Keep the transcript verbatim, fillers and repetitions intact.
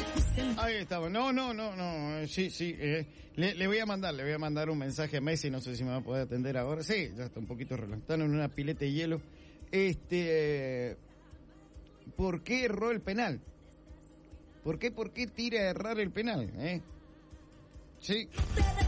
Ahí estamos. No, no, no, no. Sí, sí. Eh, le, le voy a mandar, le voy a mandar un mensaje a Messi. No sé si me va a poder atender ahora. Sí, ya está un poquito relajado en una pileta de hielo. Este, ¿por qué erró el penal? ¿Por qué, por qué tira a errar el penal? ¿Eh? Sí.